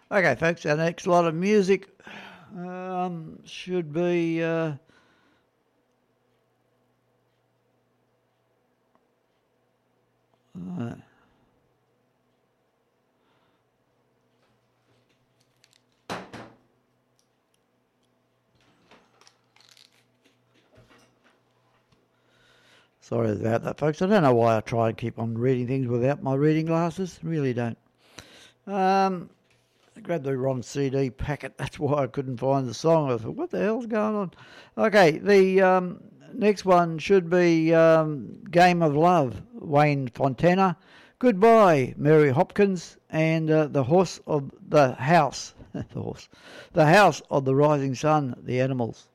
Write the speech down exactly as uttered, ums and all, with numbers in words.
Okay, folks, our next lot of music um, should be... Uh, uh, sorry about that, folks. I don't know why I try and keep on reading things without my reading glasses. Really don't. Um, I grabbed the wrong C D packet. That's why I couldn't find the song. I thought, what the hell's going on? Okay, the um, next one should be um, Game of Love, Wayne Fontana. Goodbye, Mary Hopkins, and uh, the horse of the house, the horse, the house of the rising sun, the Animals.